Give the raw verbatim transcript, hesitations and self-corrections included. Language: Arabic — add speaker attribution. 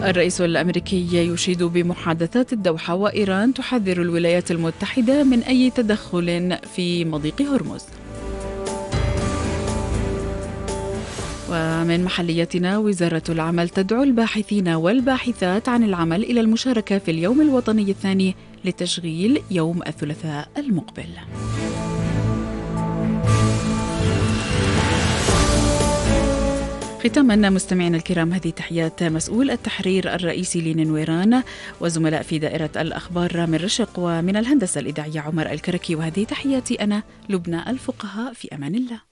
Speaker 1: الرئيس الأمريكي يشيد بمحادثات الدوحة، وإيران تحذر الولايات المتحدة من أي تدخل في مضيق هرمز. ومن محليتنا، وزارة العمل تدعو الباحثين والباحثات عن العمل إلى المشاركة في اليوم الوطني الثاني لتشغيل يوم الثلاثاء المقبل. ختاما مستمعينا الكرام، هذه تحيات مسؤول التحرير الرئيسي لنينويران، وزملاء في دائرة الأخبار رامي الرشق، ومن الهندسة الإذاعية عمر الكركي. وهذه تحياتي أنا لبنى الفقهاء، في أمان الله.